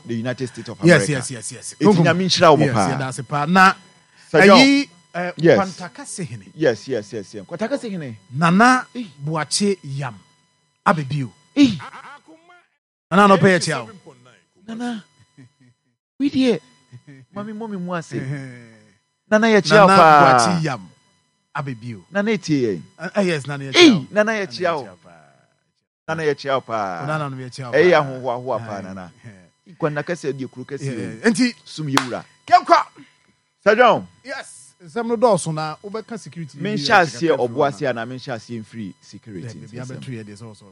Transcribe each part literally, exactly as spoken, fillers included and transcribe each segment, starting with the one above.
the United States of America. Yes, yes, yes, yes. It's in Aminshira Omopa. Yes, that's a part. Now, ayi Kwantaka Sehene. Yes, yes, yes, yes. Kwantaka Sehene. Nana Boakye Yam. Abibio. Eh. Nana no pay chiao. Nana. We dear. Mami mommy mo ase. Nana ye chiao pa. Nana Boakye Yam. Abibio. Nana etie. Ah yes, Nana ye chiao. Eh, Nana ye chiao. Nana ye chiao pa. Nana no ye chiao. Eh ya ho ho ho pa nana. Kwantaka se die kuru kase. Enti sum yewura. Kemkwa. Sajon. Yes. Some no doors na obeka security. Men sha se oboase na men sha se free security. Be able to hear this also.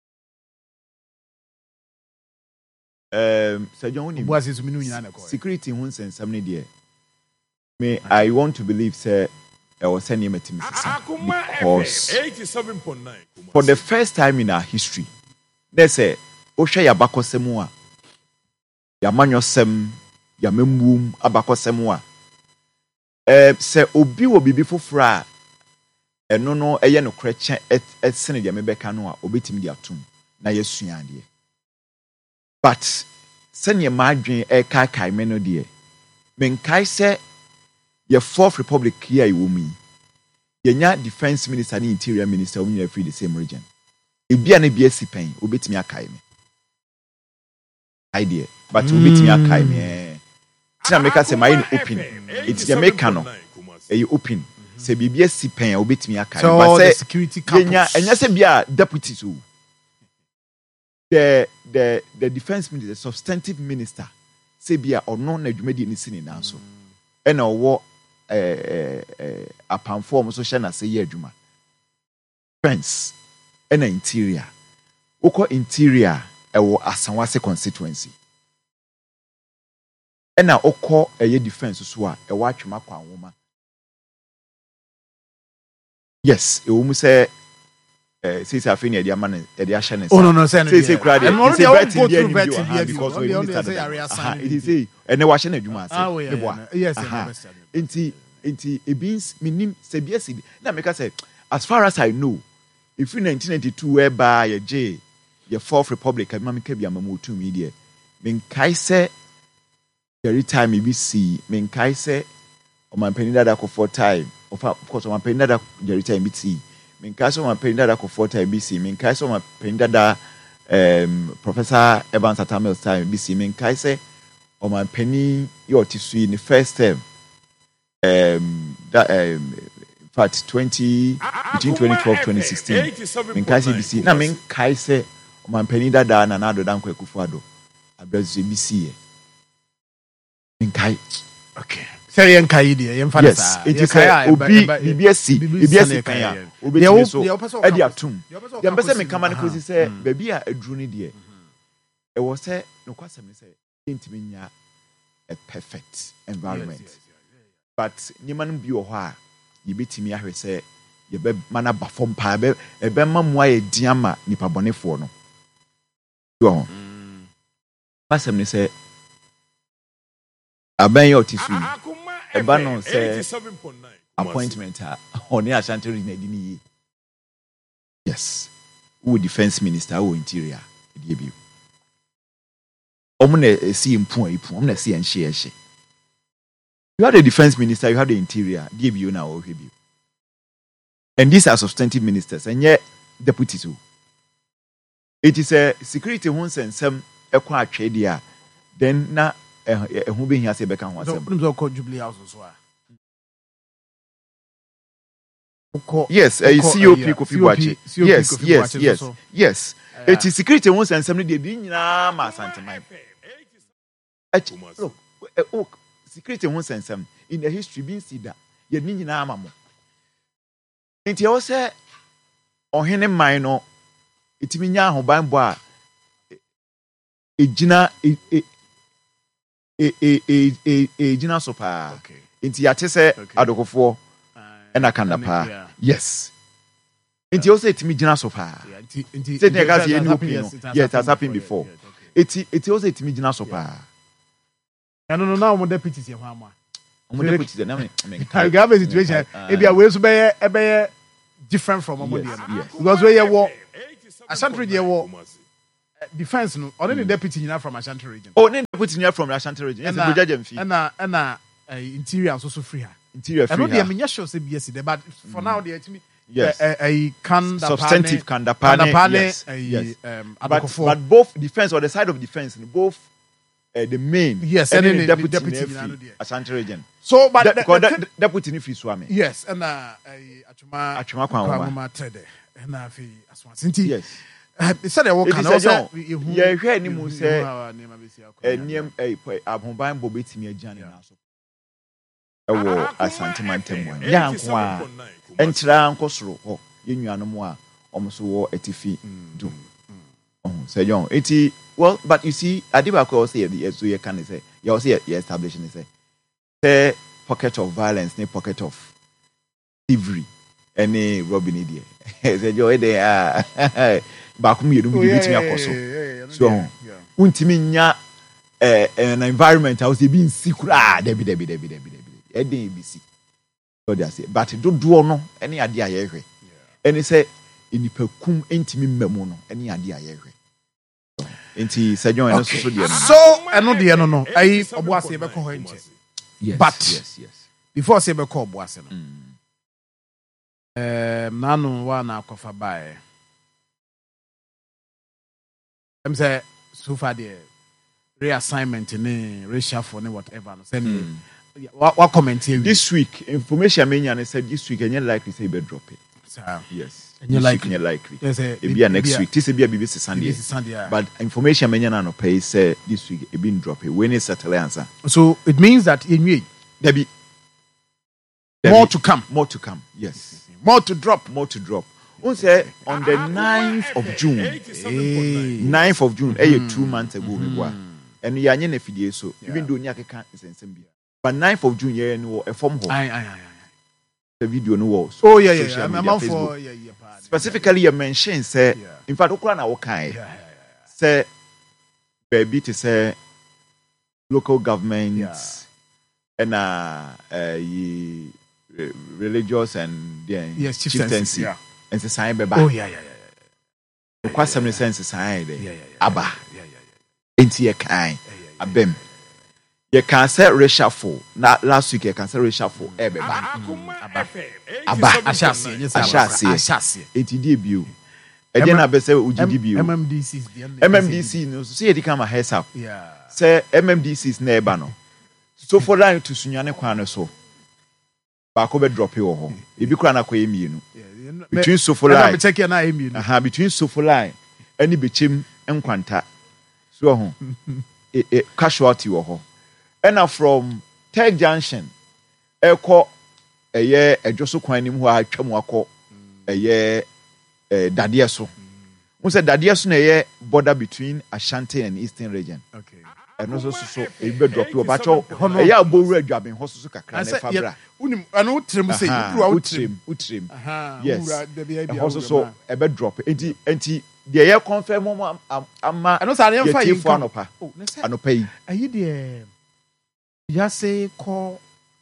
Um Sajon ni oboase so minu nyina na ko. Security hun sensam ne de. Me I want to believe say I was sending him because eighty-seven point nine for the first time in our history, they say, Osha Yabako Semua, Yamanyo Sem, Yamemum, Abako Semua. Eh, say, Obi will be before Fra, and no, no, a yano cretchen at Senate Yamebecanoa, obitim diatum, na yesuandi. But, send your margin a kai kai meno dear. Men kai say, your fourth republic here you me. Your defense minister and interior minister when you free the same region. It be an A B S pain, obit me a kai me. Idea, but obit me a kai me. Tina make us a mine open. It's the Americano. A open. Say B B S pain, obit me a kai. So the security company. And yes, be a deputy too. The the the defense minister, the substantive minister, say be a or non educated in the now so. And a war. Eh eh upon form so shana say ye adwuma fence and interior oko interior e wo Asanwase constituency and na oko eye defense so a e wo atwema kwa nwoma yes e wo mu say eh say say afeni e dia man e dia hye ne oh no no say say say crowd and say bet in dia dia because we need to it is say and wa hye na adwuma say yes enti enti e means minim se biasi na make say as far as I know if in nineteen ninety-two whereby ye j ye fourth republic ma me ka bia mamotu mi de men kai say every time e be see men kai say o man pani dada ko for time of course o man pani dada every time be see men kai say o man pani dada ko for time be see men kai say o man pani dada um Professor Evans Atamel time be see men kai say o man pani your tisu in the first term um that um in fact twenty between twenty twelve twenty sixteen in K C B C na men kai say o man pani dada na na do dan kwa Kufuado abrazu B C in kai okay say yen kai dey yen fa yes it is obi B B S C B B S C kan ya obi ti so e dia tum dem be say me kama ne kosi say baby a aduru ne de e was say no kwasem ne say intimi nya a perfect environment. Yes, yes, yes. But niman bi wo ha ye betimi ahwe se ye be mana ba fom pa be e be mamua ye diama nipa bonefo no yo pasem ne se aban yo tisu e ba no se appointment ha oni Ashanti region edi ni yes who defense minister who interior e bi omo na si impu ipu omo na si enhye enhye. You have the defense minister, you have the interior, D B U now or Hebrew. And these are substantive ministers, and yet deputies too. It is a security once and some equa tradia, then na who being has a beckham was a called Jubilee House as well. Yes, a C O P could be watching. Yes, yes, yes, yes. It is security once and somebody did not Santa. Look, security one sense in the history being see that ye ni nyina amamo enti e wo se ohene man no etimi nya ahoban bo a ejina e e e e e ejina so pa enti ya te se adokofo e na kanda pa yes enti wo se etimi jina so pa enti enti se ne ga se any opinion yes it has happened before enti enti wo se etimi jina so pa. I don't know now what deputies here. I'm deputies. I mean, I have a situation. Maybe I will be a different from Omodi. Because where you walk, I shan't read your walk. defense no or the deputy nyina from Ashanti region. Oh, the deputy nyina from Ashanti region. Yes, the judge mfi. And na and na interior also so free her. Interior free. I know dey me sure say B S C but for now dey me yes. A can substantive Kandapane. Yes. yes. Um, but, but both defense or the side of defense both uh, the main yes and then the deputy, the deputy free Ashanti region. So but De- the, the, the, the deputy ni free swami. Yes and uh Achuma Achuma Kwanwa trade and na fi Aswanti. Yes. They said they work and also yeah hwe ni mu say eniem eh abonban bo betimi agane na so ewo Asante Mantam ya nko a enkyira nkosoro ho yenuanom a omoso wo atifi do oh say yon eti well but you see Adiba ko say the so you can say you say you establishing say say pocket of violence ne pocket of thievery any robbery there say you dey ah back me do me betimi akoso so untimi nya eh an environment I was being secret ah debi debi debi debi debi e dey B C so they say but do do no any ade a ye hwe any say inipakum entimi mmemu no any ade a ye hwe enti sejon eno so so de no so eno de no no ai oboase e be ko ho nche yes but yes yes before say be ko oboase no eh nanu wa na akofa bae em say so far there reassignment ni reshuffle ni whatever no say mm. what, what comment here this week information menya ne said this week any likely say be drop it sir yes and you like any likely yes it be next week this be a B B C Sunday Sunday but information menya na no pay say this week e been drop it when is settle answer so it means that in there be more to come more to come yes more to drop more to drop on say on the ninth of June hey. ninth of June eh mm. two months ago we go and you anya na fidie so even though nya keka sensem bia but ninth of June yeah no a form ho ai ai ai the video no was oh yeah yeah I'm yeah, for yeah yeah specifically you mention say yeah. in fact okura na wo kan say baby to say local governments yeah. and uh, uh ye, uh, religious and then yes, chieftaincy yeah. and say sign beba oh yeah yeah yeah kwa some sense sign there yeah, yeah, yeah, aba yeah yeah yeah enti ye kan abem ye can say reshuffle na last week ye can say reshuffle e beba aba aba ashase yes ashase ashase enti die bio e dey na be say ugidi bio M M D Cs M M D C no so ye dey come a heads up yeah say M M D Cs na eba no so for line to sunyane kwan no so ba ko be drop e wo ho e bi kura na ko ye mienu between Sofolai me check na emi no aha between Sofolai any bechem enkwanta so ho e, e casualty wo ho and from Tech Junction eko eye edwoso kwan nim ho atwam akọ eye eh Dadeɛ so we say Dadeɛ so na eye border between Ashanti and Eastern region okay and also so e be drop you ba cho eye aboru adwaben ho so kakra na fabra unim anu utrem say you utrem utrem yes also so e be drop enti enti the ye confirm ama anu sa na yemfa yi anopa anopa yi ayi de ya say call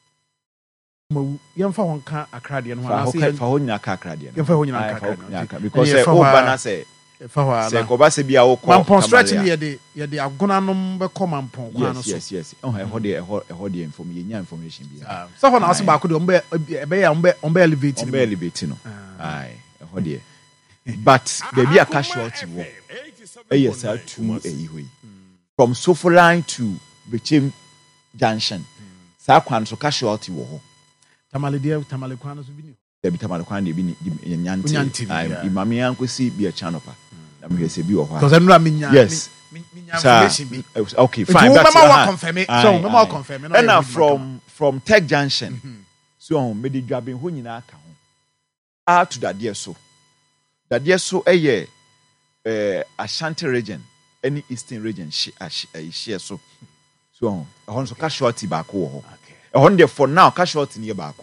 mo yemfa hon ka Accra de no ha say fa ho nyina ka Accra de no yemfa ho nyina ka Accra because say o bana say fa ho say ko ba se bia wo ko mampon stretch me ye de ye de agonanom be ko mampon kwa no so yes yes oh e ho de e ho e ho de information nya information bia so ho na aso ba ko de ombe e be ya ombe ombe elevate ombe elevate no ai e ho de but there be a casualty wo e yes a two e yi hoi from Sofolai to Bechem Junction sa kwan so casualty wo ho tamale dia tamale kwan so bi ni there be tamale kwan de bi ni nyante ai imame yankosi bi a chanopa na me se bi wo ho because enu amenya yes information bi okay fine that's mama confirm it so mama confirm it and from from Tech Junction mm-hmm. so me de dwaben ho nyina aka ho a to Dadeɛ so Dadeɛ so eye eh Ashanti region any Eastern region she share so so on so casualty back wo ho e hon dey for now casualty near back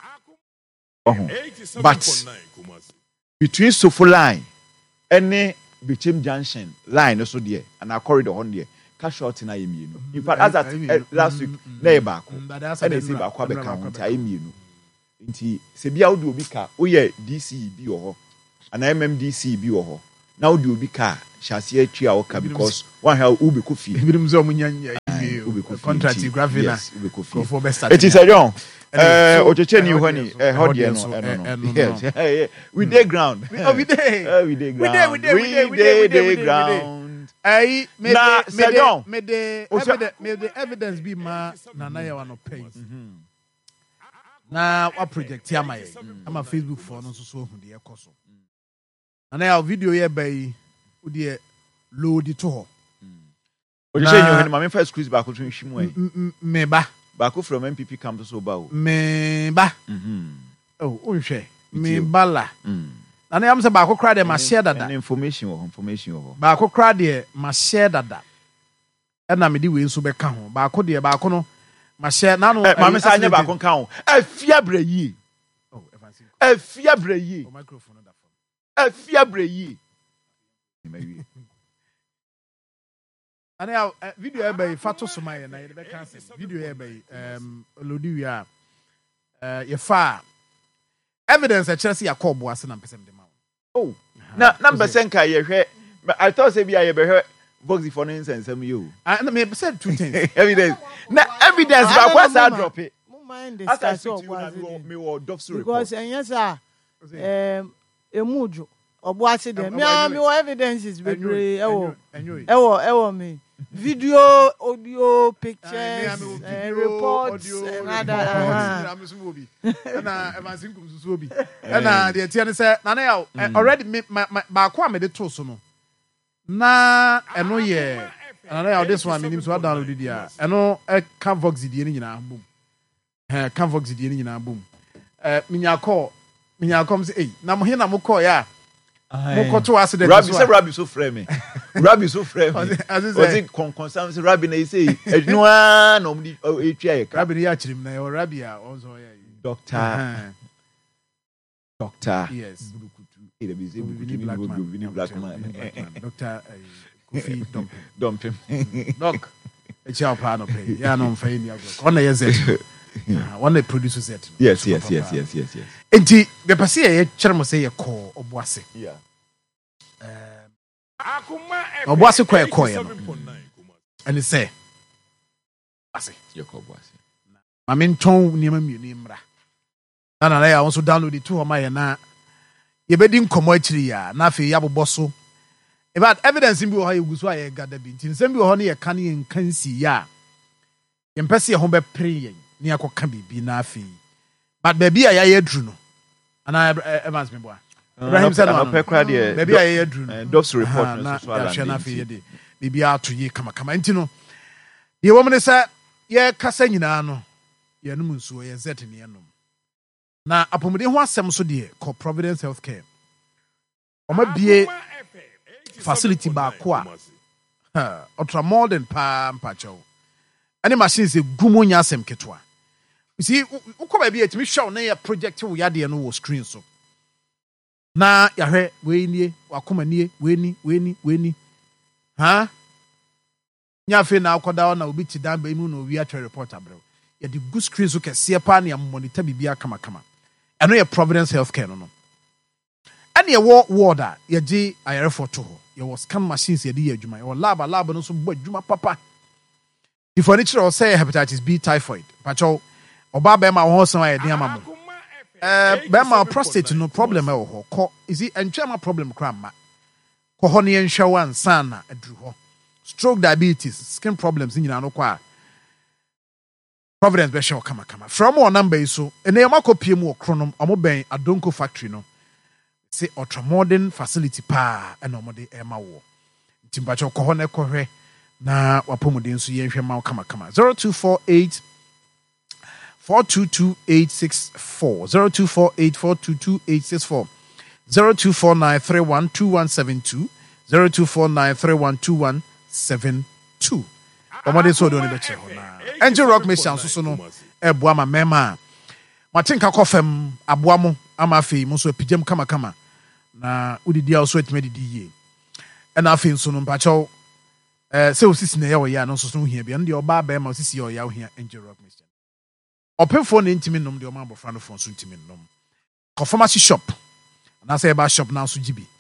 oh but between Sofolai any Bechem Junction line so there and a corridor on there casualty na yemienu in fact as at uh, last week na e back and they say back abeka ho ta yemienu nti se bia wo de obi ka wo ye D C bi wo ho and M M D C bi wo ho now do be car shasi etwi a woka because one how ube kofi ebirim zo munya contract graphic na ko for best it is a John eh ocheche ni ho ni eh ho de no yes we dey ground we dey we dey ground we dey we dey we dey we dey ground ai me na me me de evidence me de evidence bi ma na na ya wa no pay na wa project ya mai ama Facebook for no so so hu de ekoso na ya video ye bai u de load to ho ocheche ni ho ni ma me first cruise back to nhwimu ai me ba back from M P P campus so ba o me ba mhm oh unhwe me bala na na am say ba ko kra de ma share dada information or information or ba ko kra de ma share dada e na me di we nso be ka ho ba ko de ba ko no ma share na no ma me sa anya ba ko ka ho afia brayi oh evansi afia brayi o microphone da phone afia brayi me and now uh, video e bay fato soma ye na ye be cancel video e bay um lodi wi a uh ye fa evidence a chere se yakobo ase na pesem de ma oh na na person ka ye hwe I thought say bia ye be hwe boxy for no instance am you I me said two things evidence na evidence ba kwa sa drop it mo mind as I discuss speak to you what na me wo dofso report because enya sa um emujo obo ase de me am me evidences bebre ewo ewo ewo me video, audio, pictures, uh, reports, and other. And I think and uh, the Tiana said, Nana, already my qua made it to so no. Na, and no, yeah, and I this one means what downloaded ya. And no, a Canvox in our boom. Canvox in our boom. Uh, Minya call, Minya comes, eh, Namohina Moko, ya. Moko to us, Rabbi, say Rabbi so frame. Rabbi so frame. As it concern say Rabbi na say no one normally oh etwa Rabbi ya chirim na your Rabbi also ya doctor doctor yes burukutu e be say burukutu black man doctor Kofi dumping dumping doc e cha pa no pay ya no mfa ni agro on na yezet one the producer set yes yes yes yes yes yes enti be pase ye kire mo say ye call oboase yeah oboase kwa e call ye no and say ase ye call oboase ma me nton niam mienu mra na na ya won download it to o ma ye na ye bedi nkomo akiri ya na afi ya bobọ so about evidence bi wo ha ye guso aye gada bi ntin sem bi wo ho na ye kan ye nkansi ya ye mpese ye ho be pre ye ni akoka bibi na afi but baby a ya ye dru no ana Evans me boa Ibrahim said no baby a ye dru no doctor report no so ala na afi ye de bibi ato ye kama kama nti no ye wo me say ye kasa nyina no ye no nsuo ye zet ne no na apomode ho asem so de ko Providence Healthcare oma bie facility ba ko a ultra modern pa mpacho ani machines e gumo nya asem ketwa. You see, ukọ ba bi etimi show na ya project wo yade no wo screen so. Na ya hwe we nie, wakoma nie, we ni, we ni, we ni. Ha? Nya fe na akoda na obi ti dan ba mu no wi atwa report abrew. Ya di good screen so kese pa na ya monitor bibia kama kama. Eno ya Providence Healthcare no no. Ani ya wo ward a ya gi ayere photo ho. Ya wo scan machines ya di ya adwuma. Ya wo lab lab no so bo adwuma papa. The furniture or say hepatitis B, typhoid. Pacho, oba bema wo so aye den amamo. Eh bema prostate no problem e wo ho. Ko is it entwema problem kra ma. Ko ho ne enhwe wan sana aduru ho. Stroke, diabetes, skin problems nyina no kwa. Providence be show kama kama. From our number so ene ma kopie mu okronom omo ben Adonko factory no. Say ultra modern facility pa e no mo de e ma wo. Timpacho ko ho ne ko hwe na wapomuden so yenhwe ma kama kama. zero two four eight four two two eight six four zero two four eight four two two eight six four zero two four nine three one two one seven two zero two four nine three one two one seven two. Omode so do ni be che ho na Angel Rock Mission so so no e boa ma mema matinka kofem aboa mo ama afi mo so epigem kama kama na udidi a so etime didi ye e na afi so no mpacho eh se osisi na ye wo ya no so so hia bia nde oba ba ma osisi ye wo hia Angel Rock Mission opemfo na ntimi nom de o ma abofra no fon so ntimi nom ko pharmacy shop na say ba shop na so gibi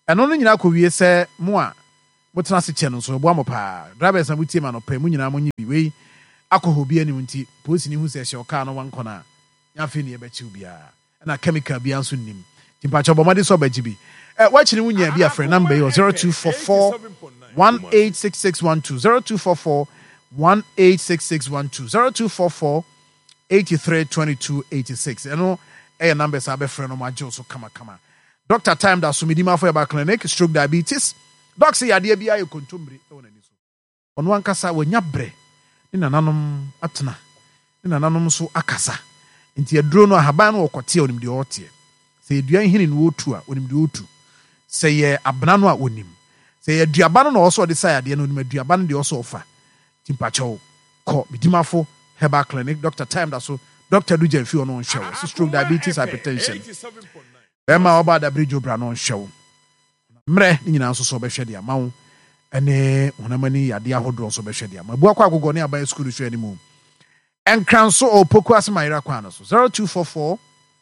ɛno no nyina kɔ wie sɛ mo a motena se kyɛ no so boa mo paa drivers na mutie ma no pɛ mu nyina mo nyi bi wei akɔhɔ bi anim nti police ni hu sɛ hyɛ ɔkaa no wankɔ na nyafe ne yɛbɛkyiw biara ɛna chemical bi anso nim timpakyɛ bɔmɔde so bɛgye bi eh wakyiri wo nya bi afrɛ number yi zero two four four one eight six six one two zero two four four one eight six six one two zero two four four eight three two two eight six ɛno ɛyɛ number sa bɛfrɛ no magye so kama kama Doctor Time da so medima for your clinic stroke diabetes doc say yade bia yɛ kontombre ɛwɔ nani so ɔno ankasa wanya brɛ ne nananom atena ne nananom so akasa nti aduro no ahaban no wɔkɔte onim de ɔte sɛ edua hini no otu a onim de otu sɛ yɛ abna no a onim sɛ yɛ duaba no na ɔso de sa yade no onim aduaba no de ɔso ofa timpacho kɔ medimafo herbal clinic Doctor Time da so Doctor Duja fi ono nhwew so stroke diabetes hypertension bema oba da bridge obra no nhwew mre ni nyina nso so behwe de amawo ene honamani yade ahodo so behwe de amawo akwa agogo ne aban school hwe ni mu enkranso opoku asmayira kwa no so zero two four four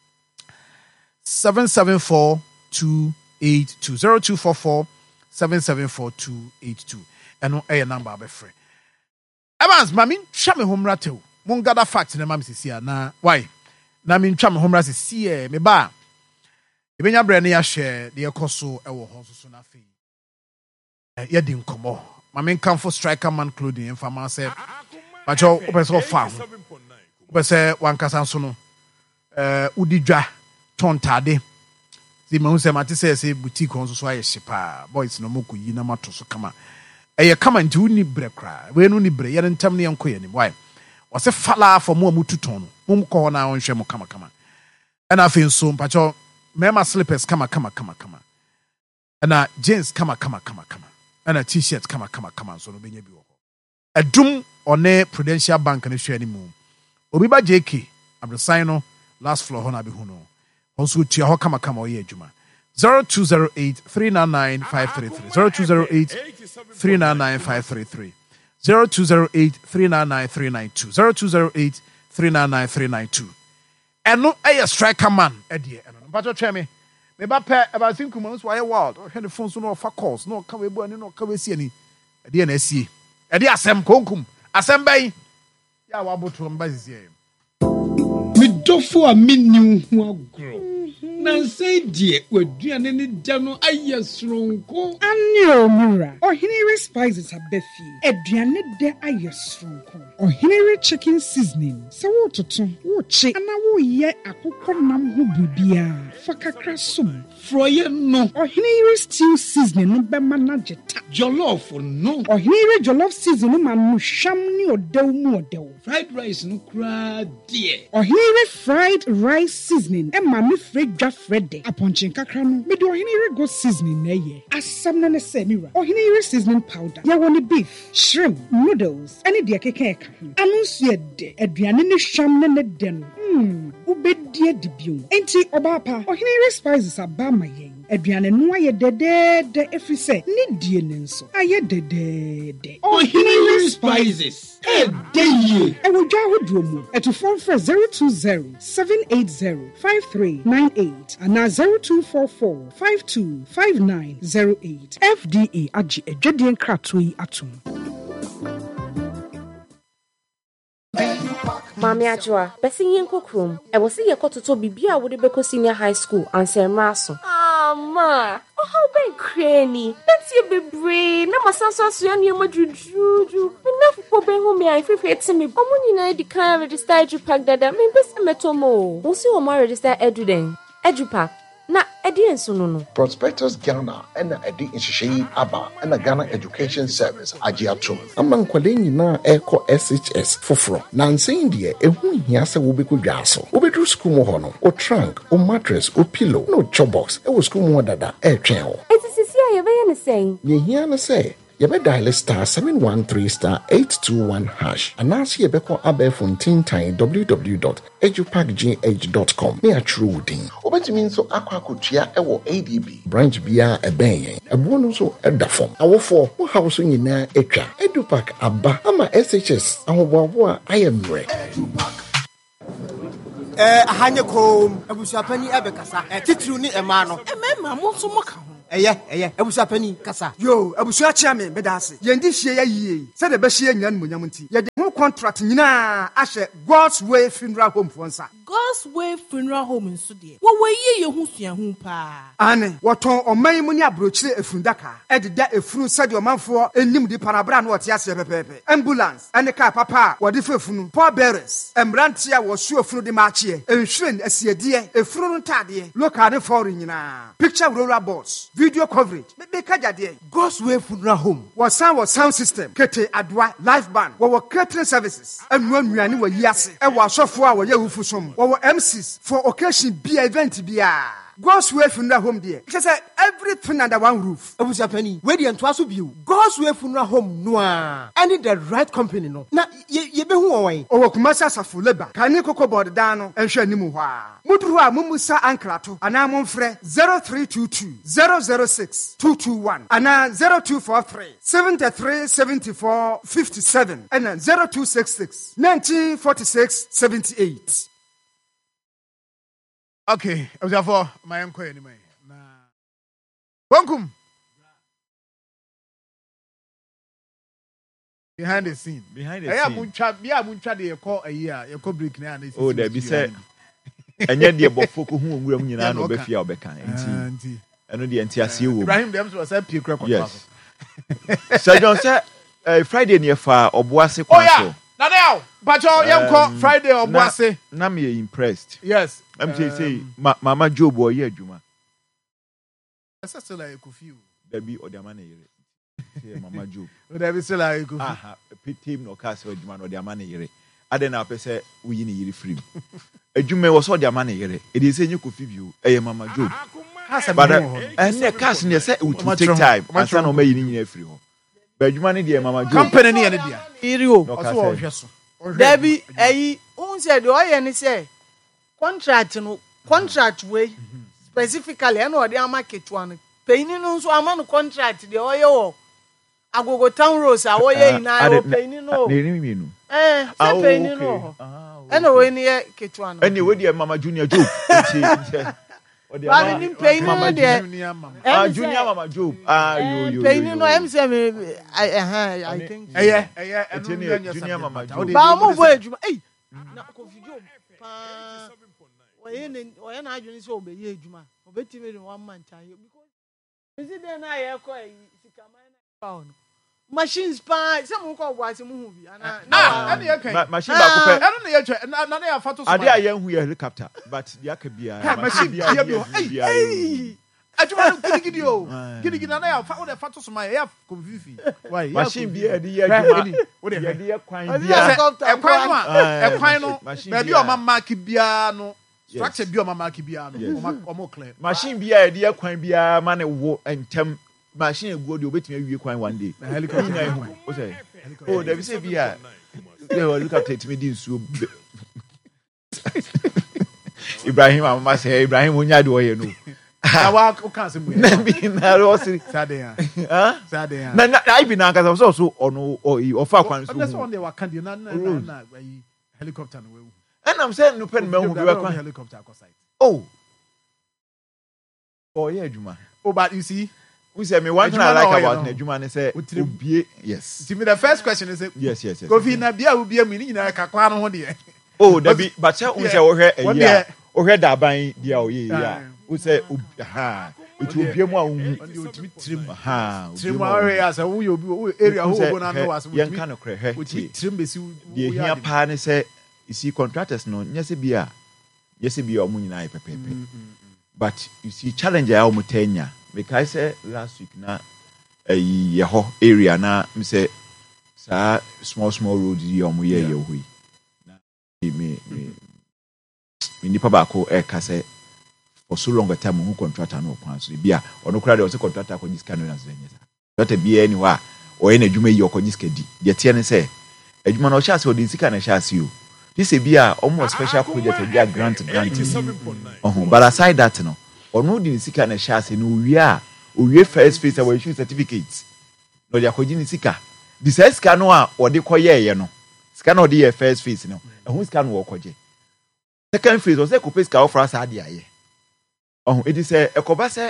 seven seven four two eight two zero two four four seven seven four two eight two eno e number abefre Evans mami twa me homra tew mon gather fact na mami sisi na why na mi twa me homra sisi e me ba e benya bre na ya hwe de ekoso e wo ho so na fe ye di nkomo mami kanfo striker man clothing en fama se pacho opeso fa ho opese wankasa so no eh udi dwa tontade si ma hu se mate se se boutique on so so aye shipa boys no mokoyi na mato so kama eye kama nti uni bre kra we no ni bre ye ntam ne yanko ye ni why wase fala for mo amututon no mo ko na onhwe mo kama kama ana afi nso mpacho mema slippers kama kama kama kama ana jeans kama kama kama kama ana t-shirt kama kama kama so no benya bi wo adum one Prudential Bank ne hwe ni mu obi ba J K abresan no last floor ho na be hu no also tia ho kama kama o ye adwuma zero two zero eight three nine nine five three three zero two zero eight three nine nine five three three zero two zero eight three nine nine three nine two zero two zero eight three nine nine three nine two eno aye striker man edie eno mpacho twa me me ba pe about think man so aye wild o hwe the phone so no fa calls no ka we bu ani no ka we si ani edie na asie edie asem konkum asem bai ya wa boto mba sisi me dofo a minni hu agro na say die waduane ne da no aye sronko anyo mura ohinere spices abefi aduane de aye sronko ohinere chicken seasoning se wo toto wo chi ana wo ye akokɔ nam ho bibia fakakra som froye no ohinere stew seasoning no be manageta jollof no ohinere jollof seasoning ma no hwam ni odew mu odew fried rice no kra die ohinere fried rice seasoning e ma me fredwa frede aponchin kakra no me do ohinere go seasoning na ye asam na ne se mira ohinere seasoning powder ya woni beef shrimp noodles any de keke eka ho anu so de aduane ne hwam ne ne de no hmm ubedie dibium enti obapa ohinere spices abama yen aduane no aye dedede efrise ne die ne nso aye dedede ohinere spices e de ye e wo dwa hodo mu eto phone for zero two zero seven eight zero five three nine eight and zero two four four five two five nine zero eight F D A agi edwedien krato yi atom Mami Ajwa, besi yen kokrom. E wo se ye kototo bibia wo de beko senior high school ansema so. Ah ma, oh how ben krani. That's ye bebre. Na masanso aso ya niam adwudwudwu. Me na fupo ben ho me an fefe eti me. Omo nyina di kan register Edupack dada. Me besi metomo. Wo se wo ma register Eduden. Edupack. Na edi enso no no. Prospectus Ghana and edi inshishi aba and Ghana Education Service agiatum. Among kwale nyina eko S H S foforo. Na nsen die ehu hia se wo beku dwaso. Wo bedru school mo ho no. O trunk, o mattress, o pillow, no chop box. E wo school mo dada e twen ho. Eti sisi a ye be ye ne sen. Ye hia na say you be dial star seven one three star eight two one hash. And now see you be call abe fontin time w w w dot edupack g h dot com. Me a true wording. Obetimi so akwa kotua ewo A D B. Branch bia eben yen. Ebo no so eda form. Awofo wo house nyina etwa. Edupack aba ama S H S ahoboabo a ayemre. Eh ahanye kom abusuapani ebekasa. Eh titru ni ema no. Emema mo so mo ka ho. Eye, eye, ebusa pani kasa. Yo, abusua chia me bedase. Yendi hie ya yie. Se de be hie nya nmunyam nti. Ye de ho contract nyina ahye God's Way Funeral Home fonsa. God's Way Funeral Home nso de. Wo wo yie ye hu sua hu pa. Ane, woton oman mu ni abrochire efundaka. E de da efunu sade omanfo enim di parabra na wote ase pepepe. Ambulance, ane ka papa, wo de fefunu. Paul bearers, emrantia wo su efunu de maachie. Enhwen asiede, efunu no tade. Local ne foreign nyina. Picture roller boards. Video coverage. Be kajade. God's Way Funeral Home. Was sound was sound system. Kete adwa live band. Wo catering services. Enwo nnuane wo yiase. E wo asofo a wo ye wufusom. Wo M Cs for occasion be event bia. God's Way Funeral Home there. She said everything under one roof. Ebusa pani, we dey ntwaso biu. God's Way Funeral Home no a. Any the right company no. Na ye be hu won. Owo kumasa safo leba. Kani koko board dan no enhwe animu hɔ a. Muduru a mumusa ankrato. Ana momfrɛ zero three two two zero zero six two two one. Ana zero two four three seven three seven four five seven. Ana zero two six six nineteen forty-six seventy-eight. Okay, therefore, my uncle anyway. Nah. Welcome. Behind the scene. Behind the scene. I am muncha de call a year, you call break now. Oh, there be said. And yet, dear Bofoko, who will win an obefia becan. I know the N T S U. Ibrahim Dems was a peer crack. Yes. Sir John said Friday near far or Boise. Oh, yeah. Now, but your young call Friday or Boise. Nami impressed. Yes. I'm saying, say, Mama Joe boy, yeah, Juma. That's still like a few. There be other money. Mama Joe. There be still like a aha, pit team no castle, Juma, or their money. I don't know, say, we need a free. A Juma was all their money. It is a new coffee view, a Mama Joe. But and the cast near set would take time, and son of me in free. But you money, dear Mama Joe. Company near the dear. Debbie, eh, who said, oh, and say. Contract no contract way specifically I know the market one paying no so am contract the oyo agogo town rose a oye na paying no eh say paying no anyway near ketwa no anyway dear Mama Junior Joe But in paying no there ah Junior Mama Joe ah yo yo paying no am say me I I think eh eh eh Junior Mama Joe ba mo bo ejuma eh na confusion pa Oye na adwene so obeye adwuma obetime in one month because is there na ye ko sikaman na pound machines pa some ko gwase mu hu bi ana na na ye kan machine ba ko pe na na ye twa na na ye afato so ade a ye hu ye helicopter but dia ka bia machine bia bia eh adwuma gidigidi o gidigidi na na ye afa wo de afato so ma ye confusion why machine bia de ye adwuma wo de ye kwan bia e kwan no e kwan no ba bi o ma mark bia no structure bi o ma mark bia no o mo clear machine bia e de kwan bia ma ne wo entem machine ego de obetimi awie kwan one day helicopter o say oh there be say bia they will look at it me din so Ibrahim mama say Ibrahim onya de o ye no na wa o kan se mu na bi na ro si sade ya ah sade ya na na I bi na ka so so ono o fa kwan so that's on the wa kan de na na na helicopter no we and I'm saying no pen me hu bi wa helicopter ko site oh oh yeah Juma oh but you see we say me one thing I like about Nejuma ne say obie yes see me the first question is yes yes yes Kofi na bia obie mu ni nyina ka kwa no ho de oh da bi but say we say wo hwe eya wo hwe da ban dia o ye ya we say ha it obie mu a wo hu otimi trim ha trim a we ya say wo yo bi area ho bo na no was wo yan kan kre hwe trim besi de hia pa ne say you see contractors no nyese bia yese bia o mu nyina pepepe but you see challenge ya o mu tenya because say last week na eh ye ho area na me say sa small small roads ye o mu ye ye ho yi na me me me nipa ba ko e ka say for so long time who contractor no kwan so bia ono kra de o say contractor ko jiska no na so nyesa dot bia ni wa o ye na adwuma yi o ko jiska di de tie ne say adwuma no sha se o de sika na sha se o this e bia almost special project e bia grant grant oh but aside that no ono di sika na sha se no wi a owie first phase our issue certificate no dia ko gini sika di sika no a o de koye ye no sika no de ye first phase no ehun sika no wo koje second phase o se ko pay sika offer sa de aye oh it is e ko ba se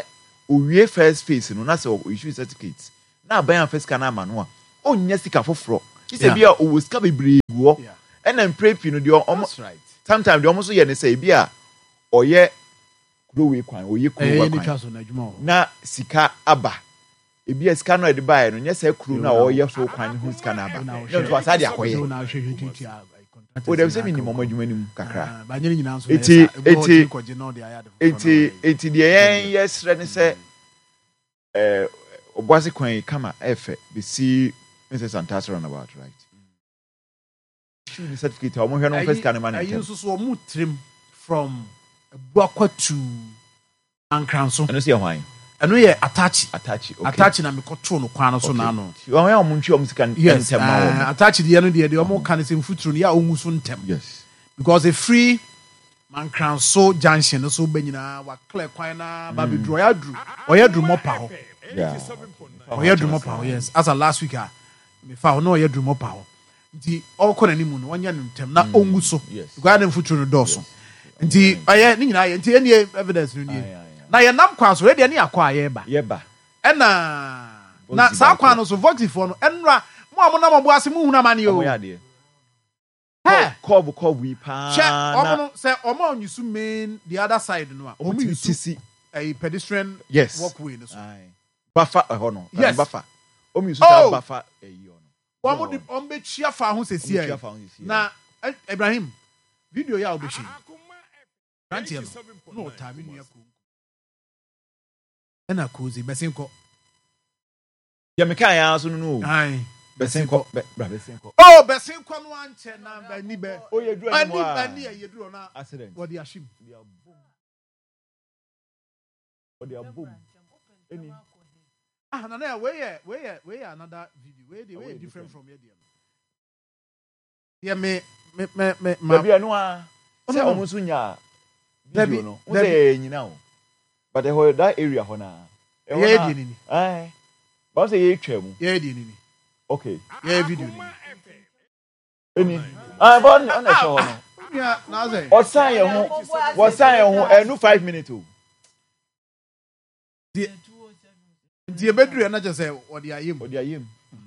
owie first phase no na say o issue certificate na aban first scan ama no a onnya sika foforo ise bi a o sika bebre guo and then pray pino de almost right sometimes they almost ye ne say bi a oye kuro we kwan oye kuro kwan na sika aba ebi a sika no e de buy no nya say kuro na oye so kwan ho sika na aba no so asade akoye o dem say minimum adwuma nim kakra eti eti eti eti de yen yes re ne say eh obuase kwan kama efe be see Missus Santas run about right should the certificate or more no first can man I use so mu trim from Bokwa to Ankranso and see why and we attach attach okay attach na me control no kwan so na no you want am ntwi am sika ntem ma attach the no the the am kan se mfuturo ya onwu so ntem yes because a free Ankranso junction so banyina wa clear kwan na ba be draw ya dru o ya dru mo pa ho yeah o ya dru mo pa ho yes as a last week me fa no o ya dru mo pa ho nti ọkọ na nimu no wanya no ntem na ongu so gwa na mfuturo no doso nti aye ni nyina aye nti eni evidence no nie na ye nam kwa so ready ani akwa aye ba ye ba e na na sa kwa no so voxifo no enra mo amu na mo bo ase mu hu na mane o he kob kob wi pa che omo no se omo onyusu main the other side no a omo yusu a pedestrian yes. walkway no so bafa e ho no yes. bafa omo yusu ta bafa e yi One more the on be chia fa ho sesi e na Ibrahim video ya obeshi ranti no time nu yakun ena kozi besenko ya meka ya so no ai besenko bra besenko oh besenko no anche na ba ni be o ye duro ani ba ni ye duro na accident what the ashim what the boom any ah na na we yeah we yeah we yeah another video we dey we different from here there yeah me me me me ma bia no a say omo so nya video no we say nyina o but the whole that area ho na e ho na ni eh ba say ye twa mu ye di ni okay ye video ni eni ah ba on na show no yeah na say o san ye ho o san ye ho enu five minutes o di ebedru na je say odi ayem odi ayem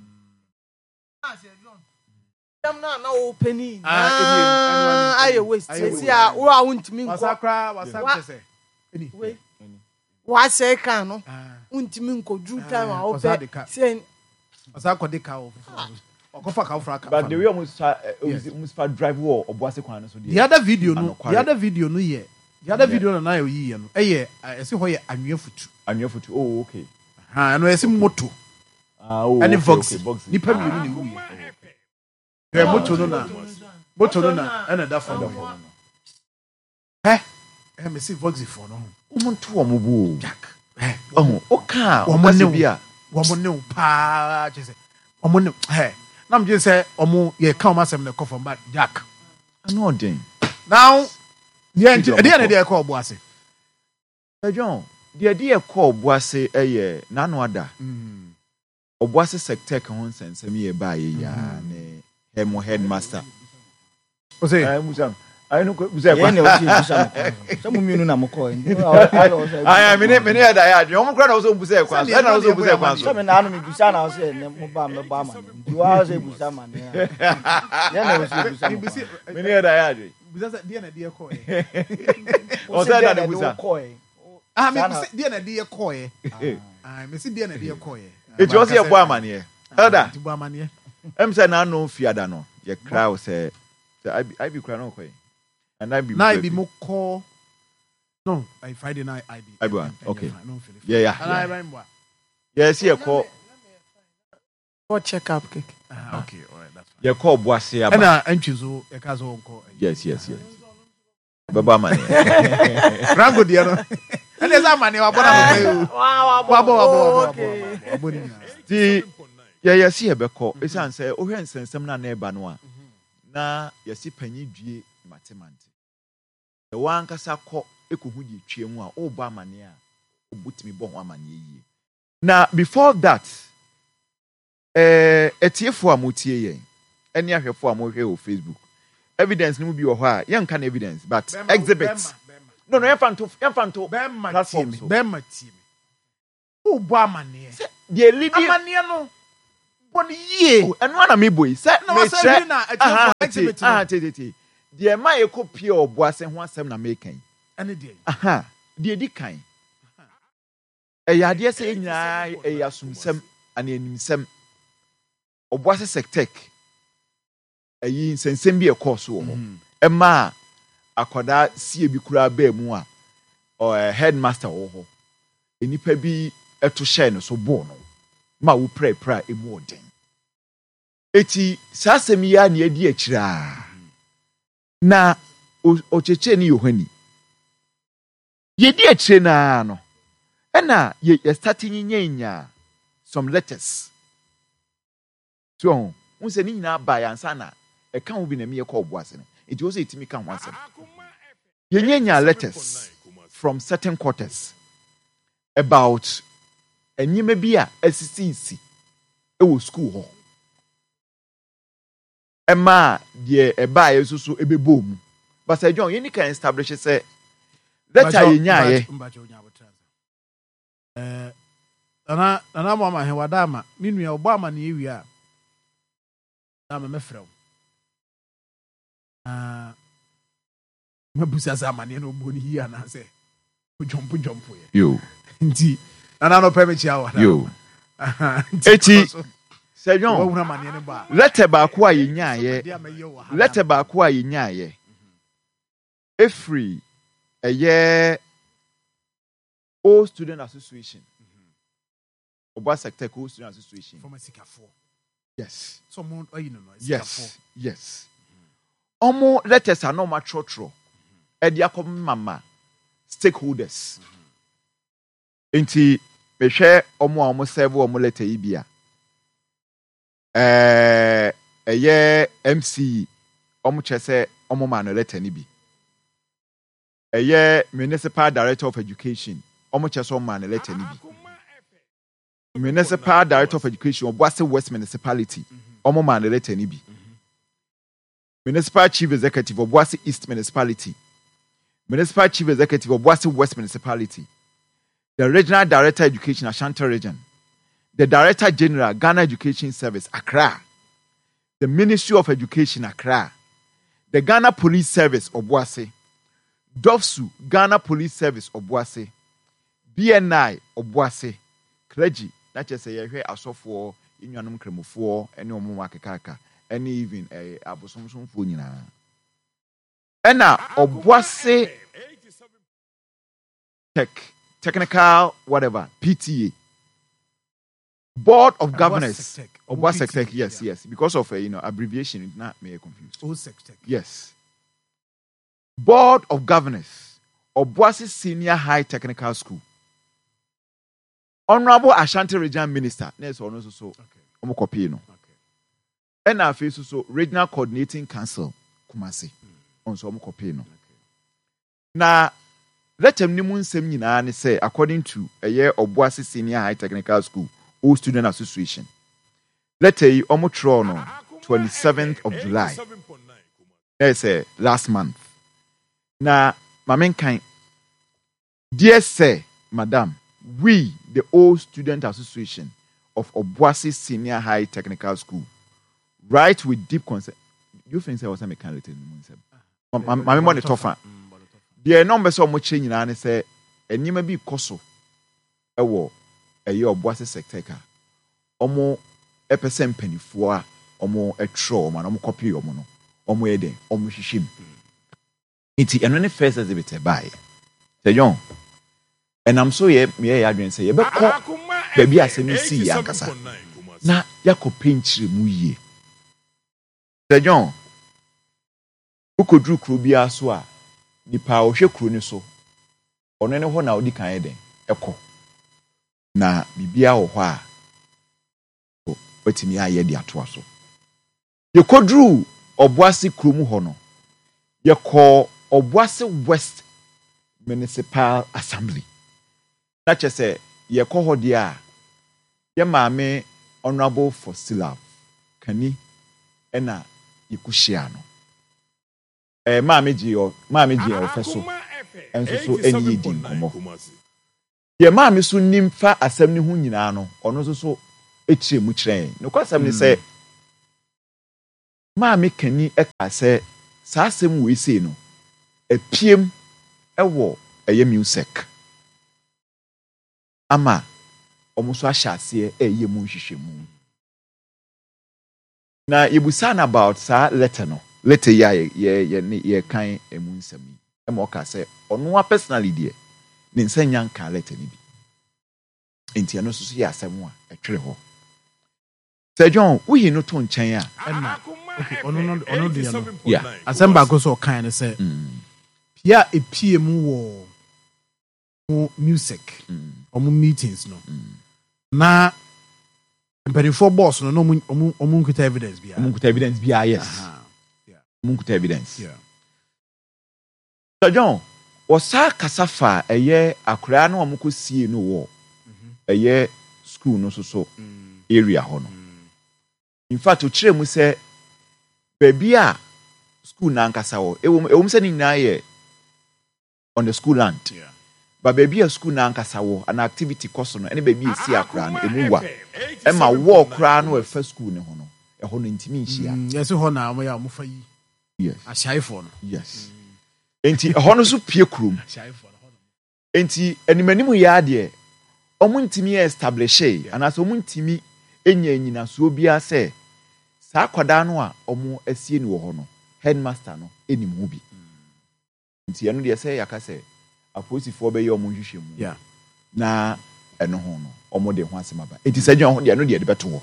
dem na na opening ah aye waste see a wo a untimi nko wasakra wasakra say eni we wa say kan no untimi nko dru time a ope say wasakra de ka o okofa ka ofra ka but the way almost almost drive war obuase kwan no so the other video no the other video no ye the other video na na yi ye no eye ese ho ye anwea futu anwea futu oh okay ha no ese moto ah oh any vox ni pa mi ni wu ye moto no na moto no na ana da fa eh eh me see vox for no umuntu wo mubu jack eh oh oka wo mo ne bia wo mo ne pa je se wo mo ne eh na me je se omo ye ka o masem ne ko from back jack ano den now yeah e dey na dey call Boase eh John dey dey call Boase eh na no ada mm Obuase sector kan ho nsensem ye ba ye ya ne hemo headmaster o say eh musam ai no musam ye ne o ti musam so mu mienu na mo ko ai me ne me ne da ya o mo kra na so mbuse kwa so na so mbuse kwa so so me na anu mi busa na o say ne mo ba me ba ma di wa say busa ma ne ya ne o say busa me ne da ya busa say dia na dia ko e o say na busa ah me busa dia na dia ko e ah me si dia na dia ko e it was your boy man here elder ti boy man here em say na no fiada no ye crowd say say i be cry no ko and I be na be mo call no I Friday night I be I be okay yeah yeah and I remember yeah see a call for check up cake ah okay all right that's fine yeah call Boase aba na antwizo e ka so nko yes yes yes baba man rango dia no and there's a man wa bona mo wa wa bo wa bo wa bo ni ti yeah yeah see e be call e san say o hwe nsensem na na eba no a na yesi panyi due matemanti e wan kasa kɔ ekohu di twie mu a o ba amane a obutimi bɔ ho amane yie na before that eh etiefo a motie yen eni ahwefo a mo hwe o Facebook evidence ni mu bi wɔ hɔ a yen kan evidence but exhibits no no yen fanto yen fanto platform so bema team Who Bamani? The lady Amaniano. One year. And one of me boy said, no, I said, ah, ah, the my copy of Boasen one seven American. And it did. Aha, the Dickin. A yadia saying, I assume some and in some of Boasen sectek. A yin sensem be a course woman. A ma akwada see a bikura bear mua or a headmaster or any pebby a to shine so born. Ma wo pray pray e mu odin eti sasem ya na edi akira na ocheche ni yohani yedi akire na no na ye starting nyanya some letters so won se ni nyina ba ya nsa na e kan wo bi na me ye call boase no eti wo se etimi kan ho asem ye nyanya letters from certain quarters about enyima bi a asisi e wo school ho ema de e ba yesusu ebebo mu but say John you can establish say letter yenya ye eh ana ana mo ma he wadama minua obama na ewi a na me mefrew ah mabusa zamane no boni yi ana say jump jump ye yo nti ana no permit ya wa yo eti say John letter ba ko a yenya ye letter ba ko a yenya ye efree eye All Student Association. Oba sector All Student Association. From a sikafo. Yes. Someone oh you know. Yes. Yes. Omo letters are no ma trotro. E dia kom mama stakeholders. Enti me hwe omo a omo serve omo letter yi bia. Eh eye M C omo chese omo ma no letter ni bi. Eye Municipal Director of Education omo cheso man letter ni bi. Municipal Director of Education Obuasi West Municipality omo man letter ni bi. Municipal Chief Executive Obuasi East Municipality. Municipal Chief Executive Obuasi West Municipality. The Regional Director Education Ashanti Region. The Director General Ghana Education Service Accra. The Ministry of Education Accra. The Ghana Police Service Obuasi. Dofsu Ghana Police Service Obuasi. B N I Obuasi. Clergy that just say here asofo inyanum kremofo ene omo akekaka ene even eh abosomsomfo nyina ena Obuasi tech technical whatever P T A Board of Governors Obuasi Tech yes yeah. yes because of uh, you know abbreviation it not me confused Obuasi yes Board of Governors Obuasi Senior High Technical School Honorable Ashanti Regional Minister next one also so omo copy no and na face so Regional Coordinating Council Kumasi onso omo copy no na letem ni mu nsem nyina ne say according to eye Obuasi Senior High Technical School All Student Association letter yi omo tro no twenty-seventh of July yes eh, last month na mamenkan dear sir madam we the All Student Association of Obuasi Senior High Technical School write with deep concern you think say was a mechanic in nsem mame mo ne tofa the number so mo che nyina ne say enima bi koso ewo eye Obuasi sector ka omo epese mpanifo a omo etro omo na omo copy omo no omo ye den omo hwehwem iti eno ne first exhibit by say John and I'm so ye me ya adwen say ye be ko baby asemi si ya kasa na yakọ pinchire mu yie say John ukodru kro bia so a nipa ohwe kro ni so ono ne ho na odi kan ye den ekọ na bibia wo ho a otimi aye di ato aso ye kodru Obuasi kro mu ho no ye ko Obuasi West Municipal Assembly that just say ye ko ho dia ye maame Honorable Fosila kani ena yikushia no eh maame ji o maame ji o feso enso so eni di nkomo Ye maame so nim fa asɛm ne ho nyinaa no ɔno so so ekyire mu kyerɛn no kwasɛm ne sɛ maame kani ɛka sɛ saa asɛm wei sei no epiem ɛwɔ ɛyɛ music ama ɔmo so ahyɛ aseɛ ɛyɛ mu nhwehwɛ mu na yebusa na about saa letter no letter ya ye ye ye kan emu nsɛm yi ɛma ɔka sɛ ɔno a personally deɛ ne nsa nya nka letter ni bi enti ɛno so so yɛ asɛm a ɛtwere hɔ Sir John woyi no to nkyɛn a ɛna okay ɔno no ɔno deɛ no yeah asɛm baako so ɔkan ne sɛ pia epie mu wɔ mo music ɔmo meetings no na mpanimfoɔ boss no no ɔmo ɔmo nkuta evidence bia ɔmo nkuta evidence bia yes ɔmo nkuta evidence yeah Sir John wɔsa kasafa ɛyɛ akora na ɔmo kɔ sie no wɔ ɛyɛ school no so so area hɔ no in fact ɔkyerɛ mu sɛ baabi a school na ankasa wɔ ɛwɔ ɛwɔ sɛ ne nyinaa yɛ on the school land yeah. But baby a school na ankasa wɔ an activity kɔ so no ɛne baabi esi akora no emu wa ɛma wɔ akora no ɛfa school ne ho no ɛhɔ no ntimi nhyia yɛsɛ hɔ na ɔmo yɛ ɔmo fa yi yes ahyaifoɔ no yes enti ɛhɔ no so pie kurom enti animanim yɛ adeɛ ɔmo ntimi yɛ establish anaasɛ ɔmo ntimi enya nyinasoɔ biara sɛ saa kwadaa no a ɔmo asie ne wɔ hɔ no headmaster no enim ho bi nti ɛno deɛ sɛ yɛaka sɛ aposifoɔ bɛyɛ ɔmo nhwehwɛ mu yeah na ɛno ho no ɔmo de ho asɛm aba enti sɛ dwan ho deɛ no deɛ de bɛto hɔ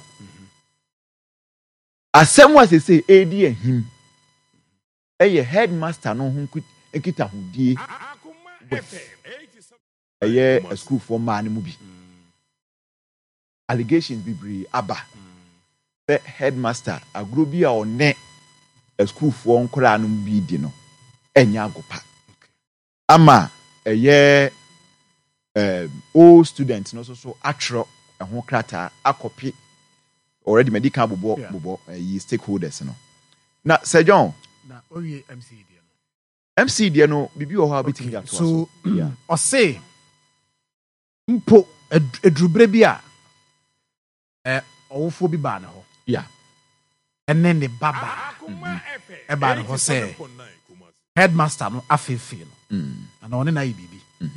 asɛm wa sɛ edi ahim ɛyɛ headmaster no ho nkita hodie ɛyɛ school for man mu bi allegations bebree aba the headmaster agro bi a ɔne school for nkora no bi di no enya agopa ama ɛyɛ um all students no so so atro ɛho krata akopi already medical bobo yeah. bobo ɛyi uh, stakeholders no na Sir John na owie M C D no M C D no bibi wɔ hɔ a bitimi ato so yeah ɔse mpo edrubre bi a eh ɔwofo bi ba ne hɔ yeah ɛne ne baba ɛba ne hɔ sɛ headmaster no afefe no ana ɔne na yibibi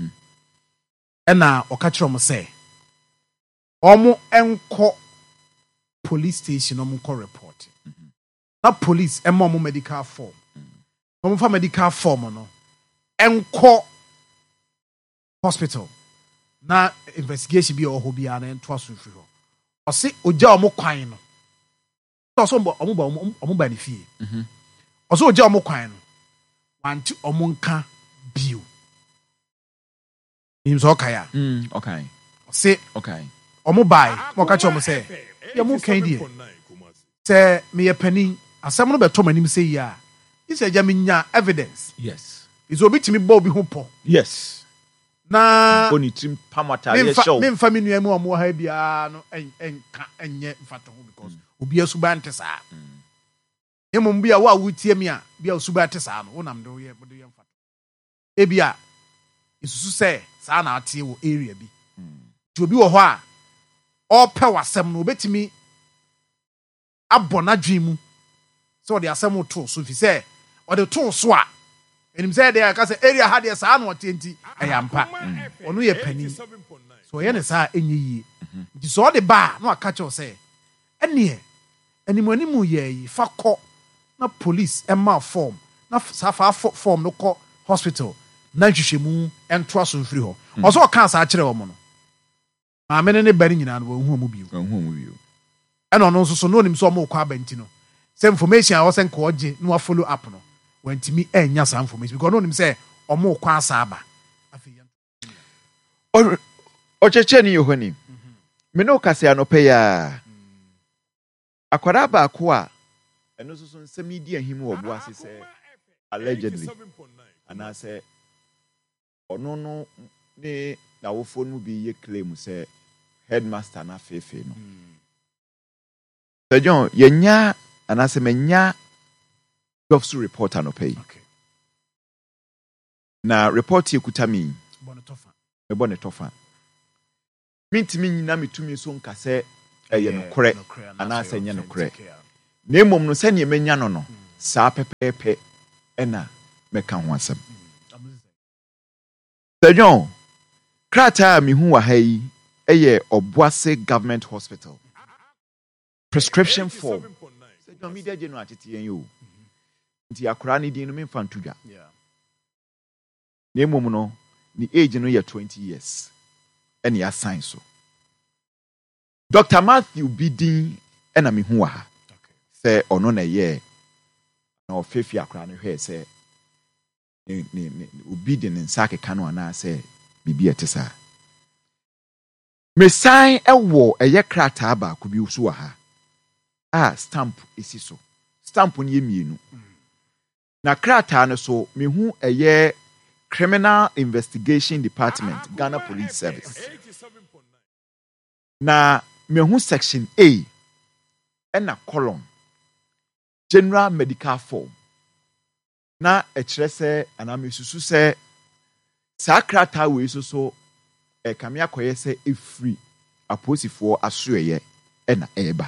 ɛna ɔka kyerɛ mo sɛ ɔmo ɛnkɔ police station ɔmo kɔ report na police ɛma ɔmo medical form ɔmo fa medical form no ɛnkɔ hospital na investigation bi a ɔhɔ bi ana ɛnto aso firi hɔ ɔse ogya ɔmo kwan no ɔso ɔmo ba ɔmo ba ne fie ɔso ogya ɔmo kwan no wanti ɔmo nka bio nim so okay a mm okay ɔse okay ɔmo bai mo ka kyerɛ ɔmo sɛ yɛ mo kan die sɛ me yɛ panin asɛm no bɛtɔ manim sɛ yi a isɛ gya me nya evidence yes is obi timi bɔ obi ho pɔ yes na oni trim pamata ye show me mfa me nua mu ɔmo ha bia no enka enye mfato ho because obi asuba nte saa emom bia wo a wotie me a bia asuba nte saa no wonam de wo ye bo de ye mfato e bia isusu sɛ saa na ate wo area bi ti obi wɔ hɔ a ɔpɛ wasɛm no obetimi abɔ na dwen mu sɛ ɔde asɛm to so fi sɛ ɔde to so a enim sɛ de aka sɛ area ha de saa na ɔte nti ɛyɛ ampa ɔno yɛ panin so ɔyɛ ne saa enye yie nti so ɔde ba na aka kyɛw sɛ ɛneɛ animanimu yɛ yi fa kɔ na police ɛma form na saa fa form no kɔ hospital na hwehwɛmu ɛnto aso mfiri hɔ ɔso ɔka saa kyerɛ wɔn no maame ne ne bari nyinaa no wɔn hu mu bio wɔn hu mu bio ɛna ɔno nso so no nim so ɔmo kɔ abanti no sɛ information a wɔsɛ nkɔ ɔgye na wa follow up no wantimi enya saa information because no nim sɛ ɔmo kɔ asa aba afei ɔkyɛkyɛ ne yohani me no kase anɔpɛ ya akwara ba ko a ɛno so so nsɛm yi di ahim wɔ boase sɛ allegedly anaasɛ ɔno no ne na wofo no bi ye claim sɛ headmaster na fefe no Sir John yenya anaasɛ menya officer reporter no pay okay na report ye kuta mi bonne tofa me bonne tofa mentimi nyina metumi so nka sɛ ɛyɛ nokorɛ anaasɛ nyɛ nokorɛ na mmom no sɛnea menya no no saa pɛpɛɛpɛ ɛna mɛka ho asɛm Sir John krataa a mehu wɔ ha yi ɛyɛ Obuase Government Hospital prescription form Sir John media gye no atete yɛn yo nti akora ne din no memfa nto dwa na mmom no ne age no yɛ twenty years ɛne yɛasan so Doctor Matthew Bidin ɛna mehu wɔ ha sɛ ɔno na ɛyɛ na ɔfefi akora no hwɛ sɛ ne ne obi de ne nsa akeka no anaasɛ biribi ɛte saa mesan ɛwɔ ɛyɛ krataa baako bi so wɔ ha a stamp esi so stamp no yɛ mmienu na krataa no so mehu ɛyɛ Criminal Investigation Department Ghana Police Service na mehu section A ɛna column General Medical Form na ɛkyerɛ sɛ anamesusu sɛ saa krataa wei so so ɛkame akɔyɛ sɛ ɛfiri aposifoɔ asoɛyɛ ɛna ɛɛba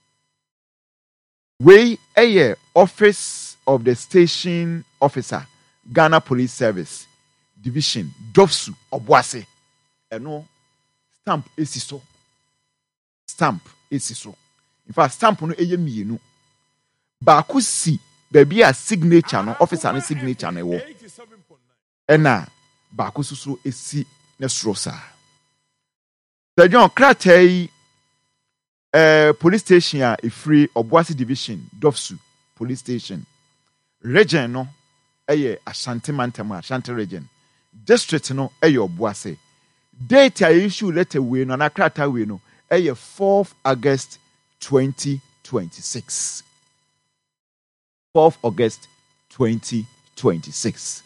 wei ɛyɛ Office of the Station Officer Ghana Police Service Division Dofsu Obuase ɛno stamp esi so stamp esi so in fact stamp no ɛyɛ mmienu baako si baabi a signature no officer no signature no ɛwɔ ɛna baako so so esi ne soro saa Sir John krataa yi eh, police station a ɛfiri Obuase Division Dofsu Police Station region no ɛyɛ Ashanti Mantam Ashanti region district no ɛyɛ Obuase date a issue letter we no na krataa we no ɛyɛ fourth August twenty twenty-six fourth August twenty twenty-six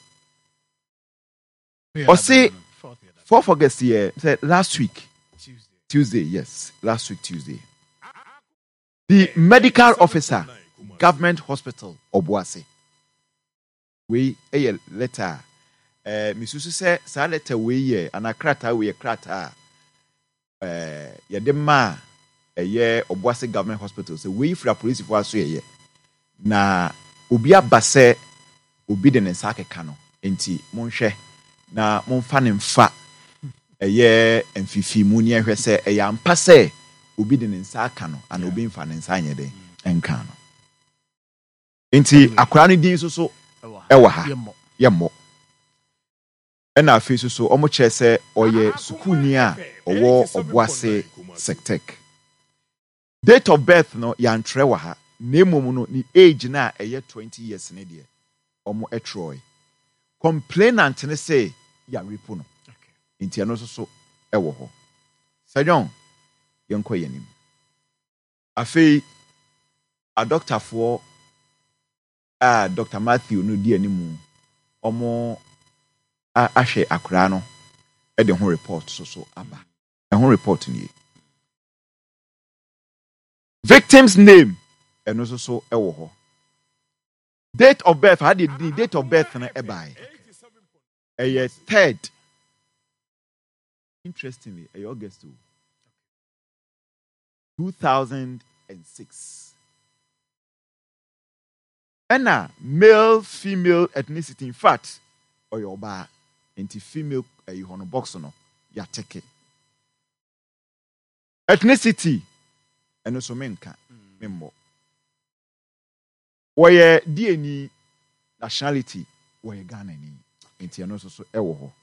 or say fourth August here say last week Tuesday. Tuesday yes last week Tuesday the medical officer Government Hospital Obuase we a letter eh misusu sɛ saa letter we yɛ ana krataa we krataa eh yɛde ma ɛyɛ Obuase Government Hospital sɛ we fra police for aso yɛ na obi aba sɛ obi de ne nsa akeka no enti monhwɛ na momfa ne mfa ɛyɛ mfifi mu ne ɛhwɛ sɛ ɛyɛ ampa sɛ obi de ne nsa aka no ana obi mfa ne nsa anyɛ den ɛnka no enti akora no din so so ɛwɔ ha yɛmmɔ ɛna afei so so ɔmo kyerɛ sɛ ɔyɛ sukuni a ɔwɔ Obuase Sectec date of birth no yɛantwerɛ wɔ ha na mmom no ne age na ɛyɛ twenty years ne deɛ ɔmo ɛtrɔe complainant ne sɛ yɛarepo no nti ɛno so so ɛwɔ hɔ Sir John yɛnkɔ yɛnim afei adɔktafoɔ a Doctor Matthew no di animu ɔmo ahwɛ akora no ɛde ho report so so aba ɛho report nie victim's name ɛno so so ɛwɔ hɔ date of birth how did the date of birth na ɛbae ɛyɛ third interestingly ɛyɛ August two thousand six ɛna male female ethnicity in fact ɔyɛ ɔbaa nti female ɛyi hɔ no box no yɛateke ethnicity ɛno so menka memmɔ wɔyɛ D N A nationality wɔyɛ Ghanani nti ɛno so so ɛwɔ hɔ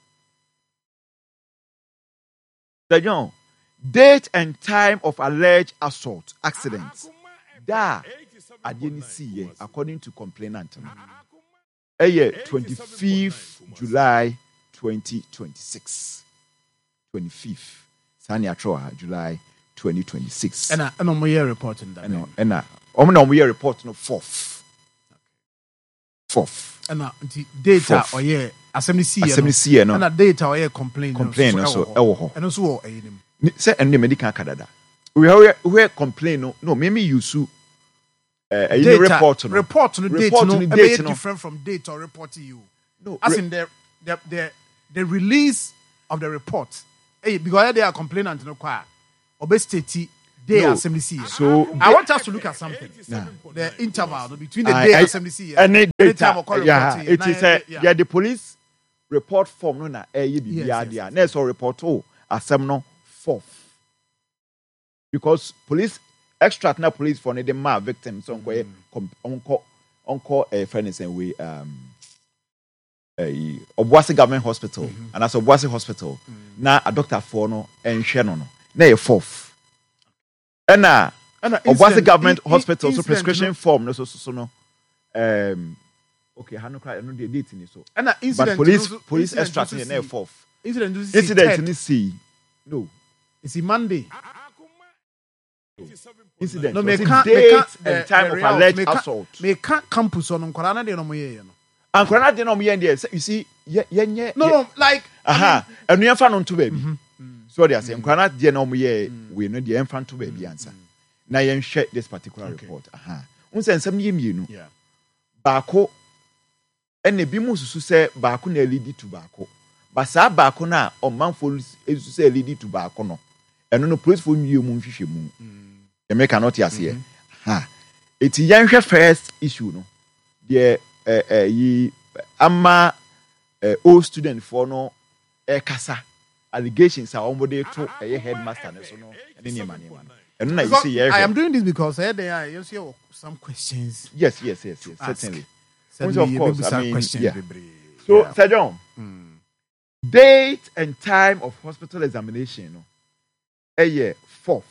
Sir John date and time of alleged assault accident da adeɛ ni siye according to complainant no ɛyɛ twenty-fifth July twenty twenty-six twenty-fifth sani atro July twenty twenty-six ɛna ɛna mo yɛ report in that ɛna ɛna ɔmo na ɔmo yɛ report no fourth fourth ɛna nti data ɔyɛ asɛm ni siye asɛm ni siye no ɛna data ɔyɛ complain complain no so ɛwɔ hɔ ɛno so wɔ ɛyɛ nim sɛ ɛno medical kadada we have we complain no no maybe you su Uh, data, report no report no date no e be different from date or report you no as re- in the, the the the release of the report hey, because they are complainant no kwa. Obesity day No. assembly C. So I want us to look at something. Nah. The interval between the I- day I- assembly C. Any Anytime data, we call yeah, reporting, it na- is a yeah. yeah the police report form no na eh Yes, bibi yes, adia. Na so report oh asem no fourth. Because police extract na police for the ma victim so nko onko onko eh friend is we um eh Obuasi government hospital and as Obuasi hospital na a doctor for no enhwe no no na e fourth. Ena And Obuasi government in- in- hospital so incident, prescription no? form no so so so no um okay I no cry no the date ni so And uh, incident. but police no, so- police incident extract no, so in na see- fourth Incident. no, so see incident third. ni see no It's in Monday. incident No, was me it can't. Me date can't. and time of alleged assault Me can't campus on Nkwara na de no mo ye no. and kwara de no me there you see ye ye No, no, like. aha enu yemfa no nto baby so they say kwara de no me ye we no de yemfa nto baby ansa na yenhwe this particular report aha unse nsem ne yemienu Yeah. baako ene bi mu susu sɛ baako na lead to baako ba saa baako na ɔmanfo susu sɛ lead to baako no ɛno no police for nwie mu nhwehwɛ mu e make not yase ha eti yɛnhwɛ first issue no deɛ eh eh yi ama eh, old student for no e kasa allegations a ɔmo de to ɛyɛ headmaster ne so no ɛne ne ma ne ma no ɛno na you Because see I yɛhwɛ am doing this because eh, there are you see oh, some questions. yes yes yes yes ask. certainly Send of me- course, maybe I some mean, questions, yeah. baby. So, Yeah. Sir John, date and time of hospital examination, no, a year fourth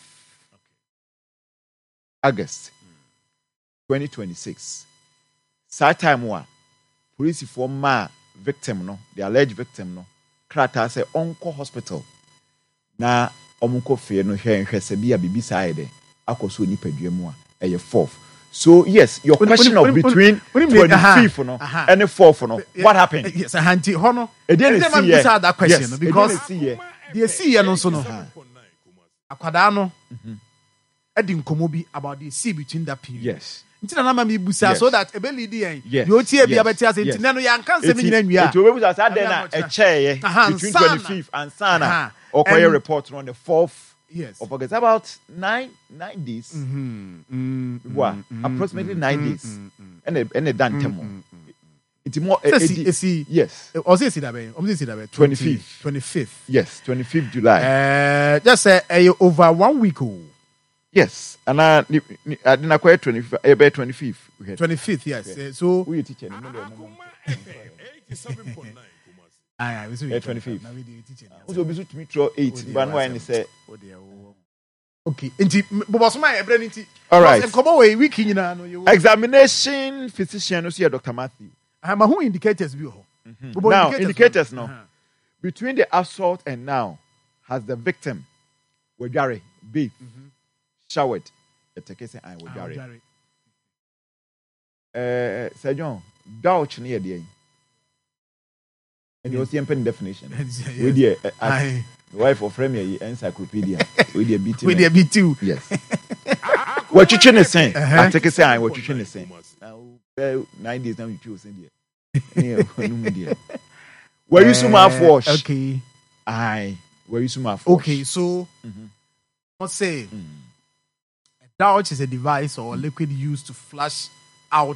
August, twenty twenty six. That time wa police for ma victim no, the alleged victim no, krata say onko hospital na omunko fe no hwe nhwe se bia bibi side akoso ni padua mu a a year fourth. So yes, your When- question when- of when- between when you mean- twenty-fifth aha, no aha. and the fourth no, what happened? Yes, I had to honor. It didn't And then see man here. bisa that question Yes, no, it because didn't see here. the see here no so no. Uh-huh. Akwada no. Edi nkomo bi about the see between that period. Yes. Nti na na me busa Yes. so that ebe lead yen. Yes. The otie bi Yes. abeti ase Yes. nti na no yan kan se me nyina Eti nwia. eti obebu sa den na Aha, a chair aha, between ansana. twenty-fifth and sana Aha. or choir And- report on the fourth Yes. of August. About nine nine days. Mm, Wow. Approximately nine days. And a and a done temo. It's more eh, Say eh, see yes. o say see that be. O say see that be. twenty-fifth. twenty-fifth. Yes, twenty-fifth July. Uh, just say uh, over one week oh. Yes. And I I didn't acquire twenty-fifth. Eh, by twenty-fifth. We had twenty-fifth, yes. Uh, so who you teaching? No, no, no, no. ah, we Eh, twenty-fifth. Now we dey teach it. Also, be to me throw eight. But no one say. Okay. Nti bobo so my ebre nti. All right. Nkomo we week nyina no you. Examination physician, no see Doctor Matthew. I am who indicators bi ho. Bobo Now, indicators now. Uh-huh. Between the assault and now, has the victim, Wajare, bathed, showered, etekese and Ah, Wajare. Ojare. Uh, Sir John, doubt near the end. And you was the definition. Yes. With the uh, Aye. wife of Premier encyclopedia. With the beating. We dey be too. Yes. What you trying to say? Uh-huh. I take a sign. What you trying to say? Now, well, nine days now you choose in there. Yeah, no media. Were you some half wash? Okay. Aye. Were you some half wash? Okay, so Mhm. let's say Mm. a douche is a device or liquid used to flush out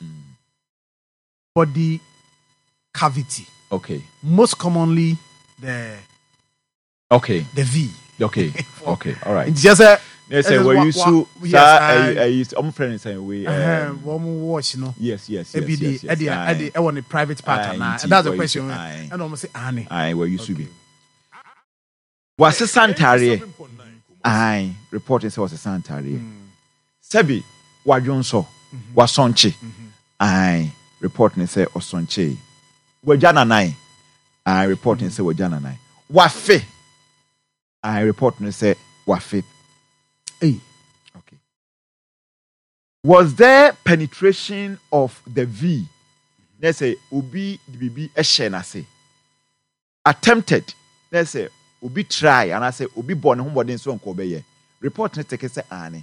body cavity. Okay. Most commonly the Okay. the V. Okay. Okay. All right. It's just a They say it's were wa- you wa- so? yes, Sir, I- I I used. I'm friends saying we. uh, um, one wash, you know. Yes. Yes. Yes. Ebi Yes. the Yes. Eddie Aye. Eddie I want a private part Aye, now. indeed, That's the were you question. so- aye. And I'm say Annie. Aye. Were you so be? Okay. Was a Santari? Aye. Reporting say was a Santari. Sebi Wajonso Wasonche. Aye. Reporting say Osonche. Wajana nai. Aye. Reporting say Wajana nai. Wafe. Aye. Reporting say Wafe. Hey. Okay. Was there penetration of the V? Let's say Ubi the B B say attempted. Let's say Ubi try and I say Ubi born home body so nkobeye. Report ne take say ane.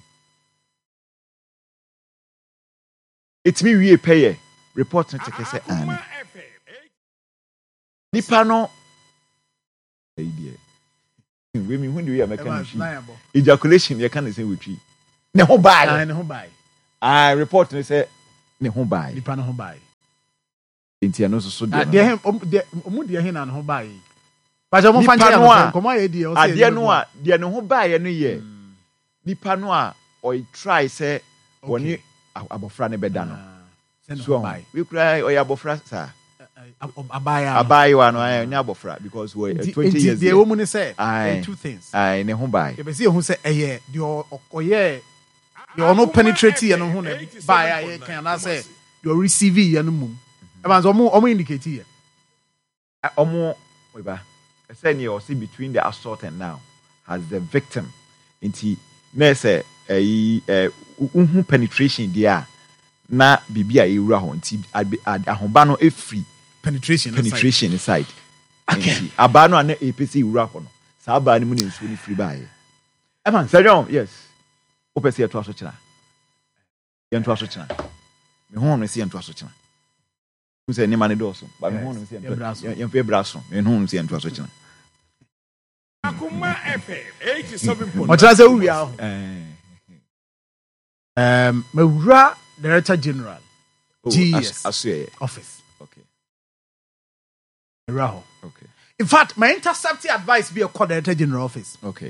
It's me we pay. Report ne take say ane. Nipa no. Hey dear. We mean when do we are making ejaculation? You can't say which. Ne ho buy. Ne ho buy. I report and say ne ho buy. Nipa ne ho buy. Inti ano so so de. De hem de omu de hen na ne ho buy. Ba je mo fa nche ya komo ye de o say. Ade no a de ne ho buy no ye. Nipa no a o try say woni abofra ne beda no. So we cry o ya abofra sa. Abaya. Abaya wa no ay nya abofra because we twenty years. The woman say two things. Ai ne ho buy. You be see who say eh the oye you no penetrate you no ho na buy I can I say you receive you no mum. E man so omo omo indicate here. Omo we ba. I say near or see between the assault and now has the victim inti na say eh eh unhu penetration there na bibia ewura ho nti ahoba no e free penetration penetration inside. Okay. Aba no na A P C wura ho no. Sa aba ni mu na nsuo ni free bae. Evan, Sergeant, yes. Opese ya to aso kira. Ya to aso kira. Me ho no se ya to aso kira. Ku se ni mane do so. Ba me ho no se ya to. Ya fe braso. Me ho no se ya to aso kira. Akuma F M eighty-seven point nine. O tra se wi a. Eh. Um, Mewura Director General. G S office. Okay. Raho. Okay. In fact, my intercepting advice be a call Director General office. Okay.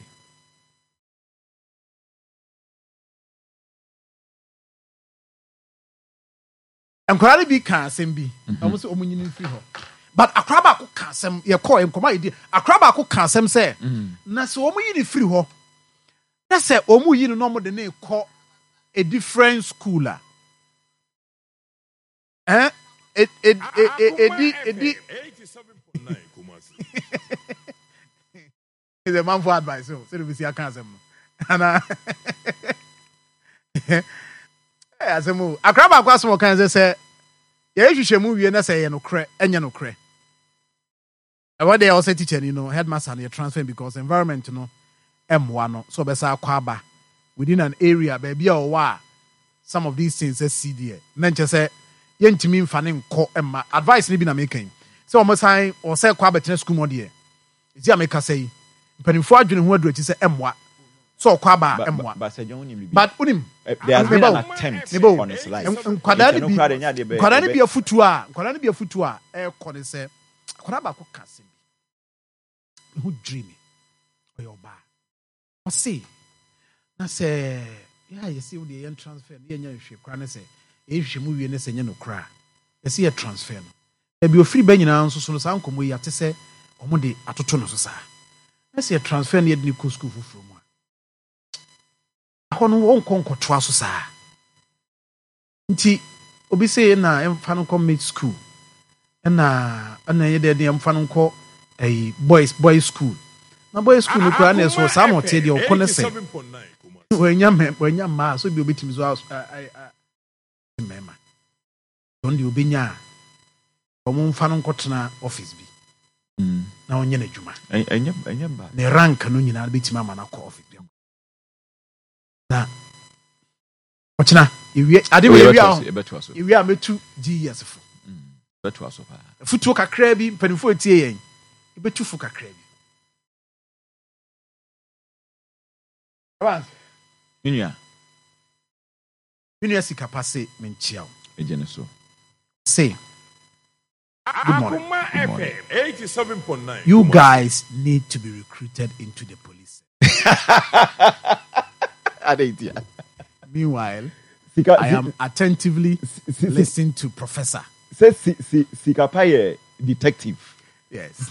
Enkwari bi kan asem bi. Omo se omo nyini free ho. But akraba ko kan asem ye call enkoma ide. Akraba ko kan asem say na se omo yini free ho. Na se omo yini no mo de na call a different schooler. Eh? It it it it it it eighty-seven point nine Kumasi. It's a man for advice. So, so we see I can't say. And eh, as a move. Akraba kwa some kan say, "Yeah, you should move. You na say you no cre, enya no cre." And what they also teach you know, headmaster and you transfer because environment you know, M one no. So be say kwaba within an area, baby or wa. Some of these things say C D A. Then just say. Yentimi mfa ne nko emma advice ni bi na making so o mosan o say kwa betene school mo de ezi ameka say mpanimfo adwene ho adu achi say emwa so kwa ba emwa but say jonwo ni bi but unim there has been an attempt on his life nkwada ni bi nkwada ni bi afutu a nkwada ni bi afutu a e ko ne say nkwada ba ko ka sem bi who dreaming oyo ba o say na say yeah you see the yen transfer the yen hwe kwa ne say ehwe mu wie ne sɛ nyɛ no kra ɛsɛ yɛ transfer no ebi ofiri ba nyinaa nso so no saa nkomo yi ate sɛ ɔmo de atoto no so saa ɛsɛ yɛ transfer no yɛ de ne kɔ school foforo mu a ahɔ no wɔn nkɔ nkɔtoa so saa nti obi sɛ na ɛmfa no kɔ mid school ɛna ɛna yɛ de de ɛmfa no kɔ ɛyi boys boys school na boys school no kora na ɛso saa ma ɔte deɛ ɔkɔ ne sɛ wɔnya mɛ wɔnya mmaa so bi obi timi so a mema don di obenya omo mfa no nkotena office bi mm na onye na djuma enye enye ba ne rank no nyina betima ama na ko office bi na ochina ewie ade we ewie a ewie a metu G S fo mm betu aso pa futu kakra bi mpanifo etie yen ebetu fu kakra bi avance ninia University capacity menchiao. Ejene so. Say. Good morning. Good morning. F M eighty-seven point nine. You guys need to be recruited into the police. Meanwhile, Sika, I am attentively si, listening si, to Professor. Say si si Sikapaye detective. Yes.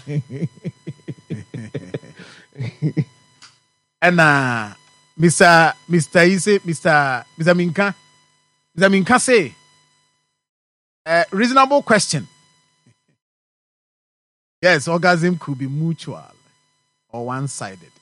And uh Mister Mister Ise, Mister Mister Minka. Mister Minka say, a reasonable question. Yes, orgasm could be mutual or one-sided.